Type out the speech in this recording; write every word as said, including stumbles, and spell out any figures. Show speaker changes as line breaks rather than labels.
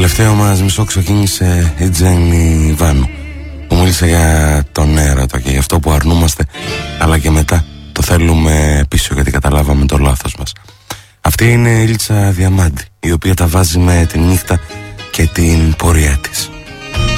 τελευταίο μας μισό ξεκίνησε η Τζέννη Βάνου, που μίλησε για τον έρωτα και για αυτό που αρνούμαστε, αλλά και μετά το θέλουμε πίσω γιατί καταλάβαμε το λάθος μας. Αυτή είναι η Ήλτσα Διαμάντη, η οποία τα βάζει με τη νύχτα και την πορεία της.